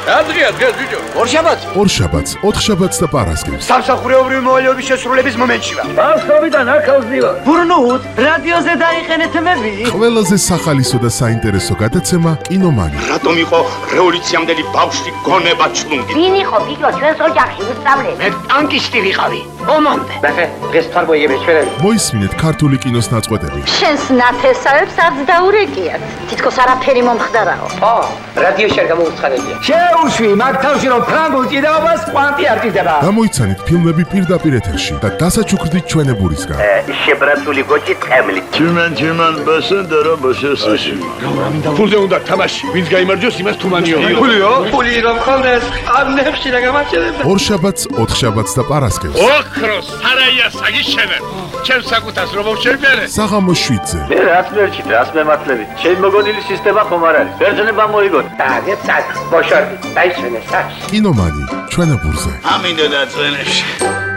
Adria, Giorgio. ორშაბათს 4 შაბათს და პარასკევს. სამსახურეობრივი მოვალეობის შესრულების მომენტში ვარ. Ასხობიდან ახალზივარ. ბურნუთ, რადიოზე დაიყენეთ მები. ყველაზე სახალისო და საინტერესო გადაცემა კინომანი. რატომ იყო რევოლუციამდელი ბავშვი გონება ჩლუნგი? ვინ იყო ბიჭო ჩვენს ოჯახში უსწავლელი? მე ტანკისტი ვიყავი. ომამდე. Ბახე, დღეს თარგმნიები ჩვენები. მოისმინეთ ქართული კინოს ნაწყვეტები. შენს ნათესავებს არც დაურეკიათ. თითქოს არაფერი მომხდარაო. რადიოში არ გამოუცხადებია. შეუშვი, მაგ თავში რომ ფრანგულ ჭიდაობას კვანტი არ ჭირდება. გამოიცანით ფილმები პირდაპირ ეთერში და დასაჩუქრდით ჩვენებურისგან. შებრაცული გოჭი ტყემლი. Чиман басендера басесაში. ფულზე უნდა თამაში. ვინც გაიმარჯვოს, იმას თუმანიო. ფული რომ ხონდეს, ამნებში და გამაჩერებ. 2 შაბათს, 4 შაბათს და პარასკევს. ოქროს სარაია საგიშენებ. ჩემს საკუთას რომ მოვშევიარე. საღამოს 7-ზე. მე რაც მერჩით, რაც მემართლებით. შენ მოგონილი სისტემა ხომ არ არის? ბერძნება მოიგოთ. დაგეცად, მოშორდი. დაიშვენე საქმე. კინომანი ჩვენებურზე. ამინდა და წვენებში.